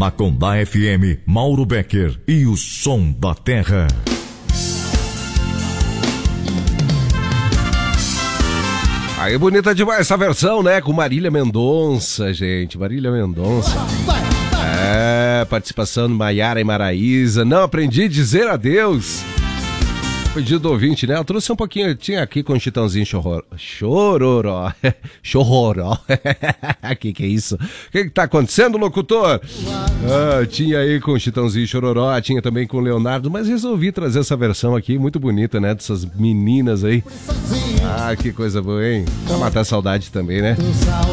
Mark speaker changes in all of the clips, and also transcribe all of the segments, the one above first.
Speaker 1: Macondá FM, Mauro Becker e o Som da Terra.
Speaker 2: Aí, bonita demais essa versão, né? Com Marília Mendonça, gente. Marília Mendonça. Participação de Maiara e Maraísa. Não aprendi a dizer adeus. Pedido do ouvinte, né? Eu trouxe um pouquinho, tinha aqui com o Chitãozinho Chororó. Chororó. Que é isso? O que tá acontecendo, locutor? Tinha aí com o Chitãozinho Chororó, tinha também com o Leonardo, mas resolvi trazer essa versão aqui, muito bonita, né? Dessas meninas aí. Que coisa boa, hein? Pra matar a saudade também, né?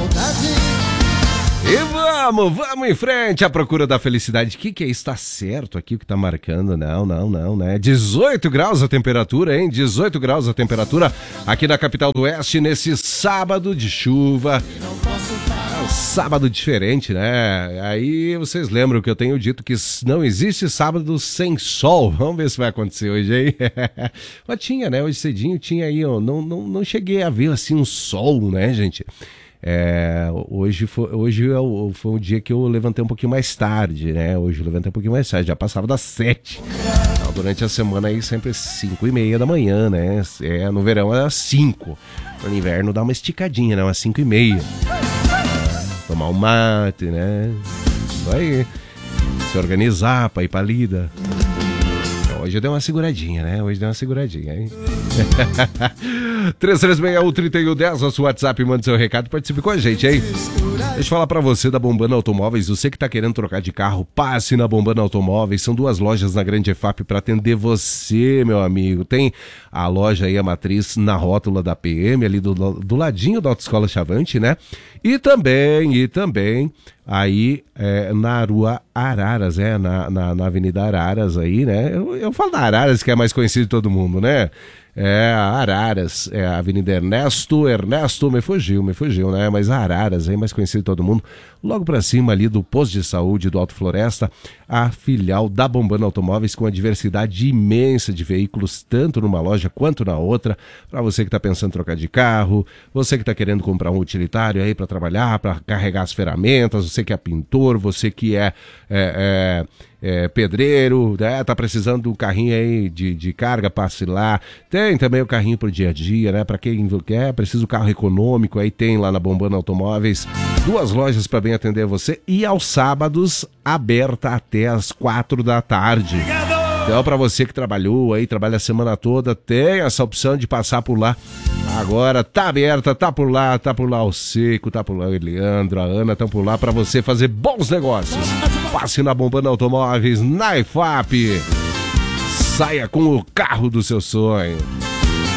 Speaker 2: E vamos em frente à procura da felicidade. O que é isso? Tá certo aqui o que tá marcando? Não, né? 18 graus a temperatura, hein? 18 graus a temperatura aqui na capital do Oeste nesse sábado de chuva. Um sábado diferente, né? Aí vocês lembram que eu tenho dito que não existe sábado sem sol. Vamos ver se vai acontecer hoje, hein? Mas tinha, né? Hoje cedinho tinha aí, ó. Não cheguei a ver assim um sol, né, gente? Hoje foi um dia que eu levantei um pouquinho mais tarde, né? Hoje eu levantei um pouquinho mais tarde, já passava das 7. Então, durante a semana aí sempre 5:30 da manhã, né? No verão é às 5. No inverno dá uma esticadinha, né? Umas 5:30. Tomar um mate, né? Isso aí. Se organizar pra ir pra lida. Hoje eu dei uma seguradinha, né? Hein? 3361-3110, nosso WhatsApp, manda seu recado, participe com a gente, hein? Deixa eu falar pra você da Bombana Automóveis. Você que tá querendo trocar de carro, passe na Bombana Automóveis. São 2 lojas na Grande EFAP pra atender você, meu amigo. Tem a loja aí, a matriz, na rótula da PM, ali do ladinho da Autoescola Chavante, né? E também aí na Rua Araras, na Avenida Araras aí, né? Eu falo da Araras, que é mais conhecido de todo mundo, né? Araras, a Avenida Ernesto, me fugiu, né? Mas a Araras aí, mais conhecido de todo mundo. Logo pra cima ali do posto de saúde do Alto Floresta, a filial da Bombana Automóveis, com a diversidade imensa de veículos, tanto numa loja quanto na outra. Para você que tá pensando em trocar de carro, você que tá querendo comprar um utilitário aí para trabalhar, para carregar as ferramentas, você que é pintor, você que é pedreiro, né? Tá precisando de um carrinho aí de carga, passe lá. Tem também o carrinho pro dia a dia, né? Para quem quer, precisa do carro econômico, aí tem lá na Bombana Automóveis 2 lojas para bem atender você, e aos sábados aberta até às 4 da tarde. Então, para você que trabalha a semana toda, tem essa opção de passar por lá. Agora tá aberta, tá por lá o Seco, tá por lá o Eliandro, a Ana, estão por lá para você fazer bons negócios. Passe na Bombana Automóveis, na EFAP. Saia com o carro do seu sonho.